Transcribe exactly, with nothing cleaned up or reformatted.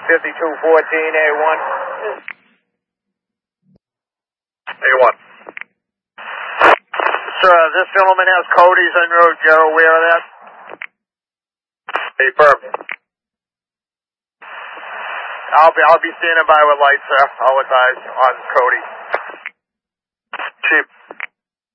fifty-two fourteen, A one. A one. Sir, this gentleman has Cody's en route. You're aware of that? Affirm. I'll be, I'll be standing by with lights, sir. I'll advise on Cody.